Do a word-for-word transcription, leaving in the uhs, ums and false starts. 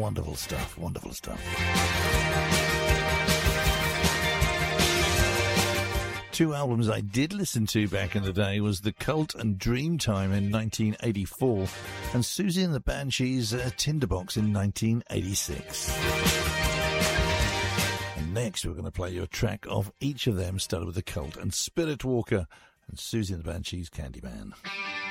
Wonderful stuff, wonderful stuff. Two albums I did listen to back in the day was The Cult and Dreamtime in nineteen eighty-four and Susie and the Banshees' uh, Tinderbox in nineteen eighty-six. And next we're going to play you a track of each of them, started with The Cult and Spirit Walker and Susie and the Banshees' Candyman.